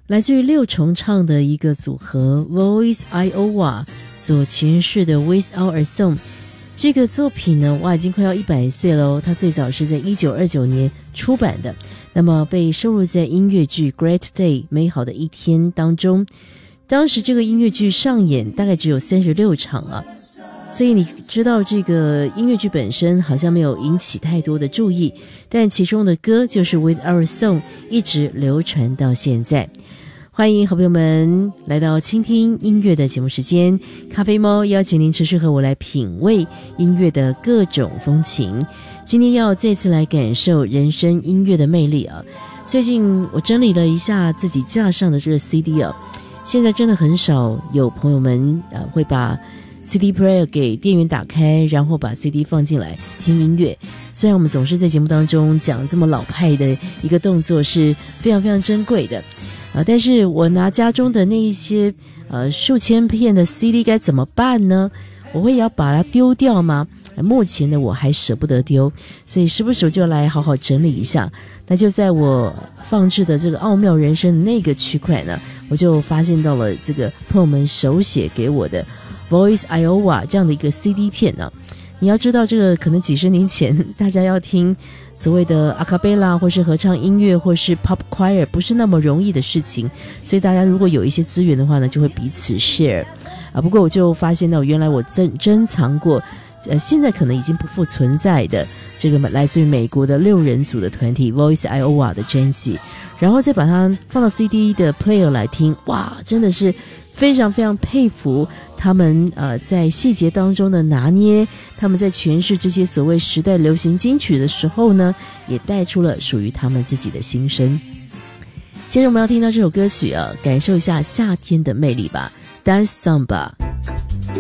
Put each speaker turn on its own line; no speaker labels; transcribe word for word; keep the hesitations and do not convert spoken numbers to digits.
来自于六重唱的一个组合 Voice Iowa 所诠释的 Without a Song。 这个作品呢，哇，已经快要一百岁了，它最早是在一九二九年出版的，那么被收录在音乐剧 Great Day 美好的一天当中。当时这个音乐剧上演大概只有三十六场啊，所以你知道这个音乐剧本身好像没有引起太多的注意，但其中的歌就是 Without a Song 一直流传到现在。欢迎好朋友们来到倾听音乐的节目时间，咖啡猫邀请您持续和我来品味音乐的各种风情。今天要再次来感受人声音乐的魅力啊！最近我整理了一下自己架上的这个 C D 啊，现在真的很少有朋友们呃会把 C D player 给电源打开，然后把 C D 放进来听音乐。虽然我们总是在节目当中讲这么老派的一个动作是非常非常珍贵的啊，但是我拿家中的那一些呃数千片的 C D 该怎么办呢？我会要把它丢掉吗？目前呢我还舍不得丢，所以时不时就来好好整理一下。那就在我放置的这个奥妙人生的那个区块呢，我就发现到了这个朋友们手写给我的 Voice Iowa 这样的一个 C D 片呢。你要知道，这个可能几十年前大家要听所谓的阿卡贝拉或是合唱音乐或是 pop choir 不是那么容易的事情，所以大家如果有一些资源的话呢，就会彼此 share 啊。不过我就发现到，原来我珍珍藏过呃，现在可能已经不复存在的这个来自于美国的六人组的团体 Voice Iowa 的专辑，然后再把它放到 C D 的 player 来听，哇，真的是非常非常佩服他们呃在细节当中的拿捏，他们在诠释这些所谓时代流行金曲的时候呢，也带出了属于他们自己的心声。接着我们要听到这首歌曲啊，感受一下夏天的魅力吧， Dance Samba。